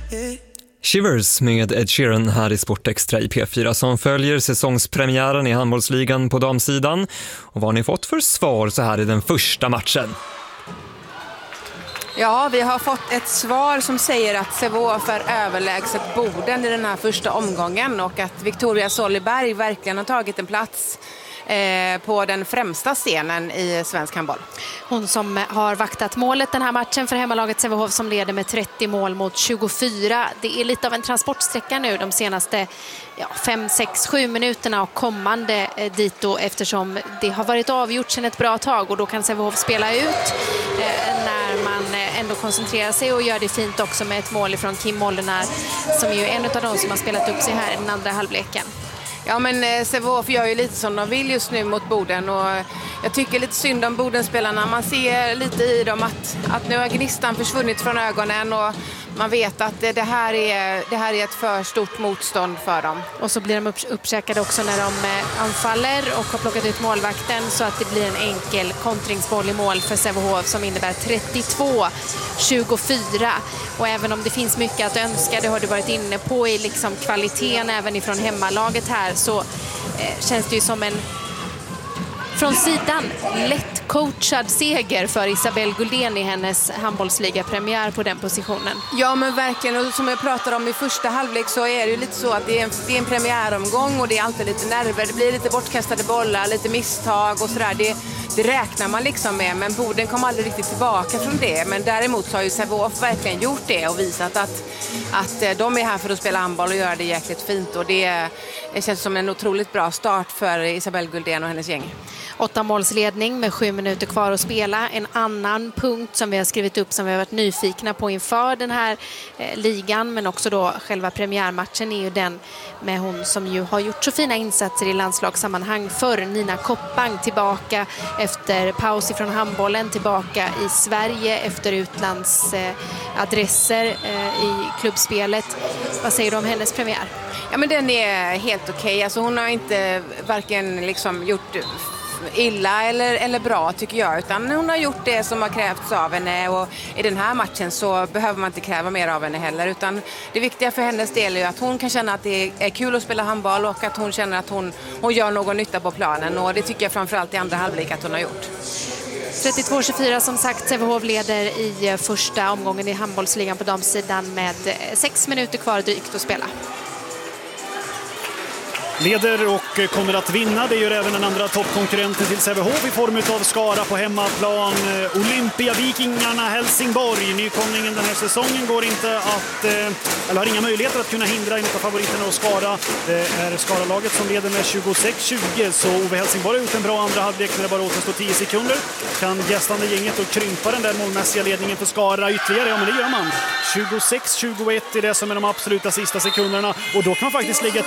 Shivers med Ed Sheeran här i Sportextra i P4 som följer säsongspremiären i handbollsligan på damsidan. Och vad har ni fått för svar så här i den första matchen? Ja, vi har fått ett svar som säger att Sävehof är överlägset Boden i den här första omgången och att Victoria Soliberg verkligen har tagit en plats på den främsta scenen i svensk handboll. Hon som har vaktat målet den här matchen för hemmalaget Sävehof som leder med 30 mål mot 24. Det är lite av en transportsträcka nu de senaste 5, 6, 7 minuterna och kommande dito eftersom det har varit avgjort sedan ett bra tag och då kan Sävehof spela ut när man ändå koncentrerar sig och gör det fint också med ett mål från Kim Mollenar som ju är en av de som har spelat upp sig här i den andra halvleken. Ja, men Sävehof gör ju lite som de vill just nu mot Boden och jag tycker lite synd om Bodenspelarna. Man ser lite i dem att nu har gnistan försvunnit från ögonen och man vet att det här är ett för stort motstånd för dem. Och så blir de uppkäkade också när de anfaller och har plockat ut målvakten så att det blir en enkel kontringsboll i mål för Sävehof som innebär 32-24. Och även om det finns mycket att önska, det har du varit inne på i liksom kvaliteten även ifrån hemmalaget här så känns det ju som en från sidan lätt coachad seger för Isabelle Guldén i hennes handbollsliga-premiär på den positionen. Ja, men verkligen. Och som jag pratade om i första halvlek så är det ju lite så att det är en premiäromgång och det är alltid lite nerver. Det blir lite bortkastade bollar, lite misstag och sådär. Det räknar man liksom med, men Boden kom aldrig riktigt tillbaka från det. Men däremot så har ju Sävehof verkligen gjort det och visat att de är här för att spela handboll och göra det jäkligt fint. Och det känns som en otroligt bra start för Isabelle Guldén och hennes gäng. 8 målsledning med 7 minuter kvar att spela. En annan punkt som vi har skrivit upp som vi har varit nyfikna på inför den här ligan men också då själva premiärmatchen är ju den med hon som ju har gjort så fina insatser i landslagssammanhang för Nina Koppang tillbaka efter paus ifrån handbollen tillbaka i Sverige efter utlandsadresser i klubbspelet. Vad säger du om hennes premiär? Ja, men den är helt okej. Alltså hon har inte varken liksom gjort illa eller bra tycker jag, utan hon har gjort det som har krävts av henne och i den här matchen så behöver man inte kräva mer av henne heller, utan det viktiga för hennes del är att hon kan känna att det är kul att spela handboll och att hon känner att hon gör någon nytta på planen och det tycker jag framförallt i andra halvlek att hon har gjort. 32-24 som sagt, Sävehof leder i första omgången i handbollsligan på damsidan med 6 minuter kvar drygt att spela. Leder och kommer att vinna. Det gör även den andra toppkonkurrenten till Sävehof i form av Skara på hemmaplan. Olympiavikingarna Helsingborg. Nykomlingen den här säsongen går inte att, eller har inga möjligheter att kunna hindra en av favoriterna och Skara. Det är Skara-laget som leder med 26-20. Så Ove Helsingborg har gjort en bra andra halvlek när det bara återstår 10 sekunder. Kan gästande gänget och krympa den där målmässiga ledningen för Skara ytterligare? Ja, men det gör man. 26-21 är det som är de absoluta sista sekunderna. Och då kan man faktiskt lägga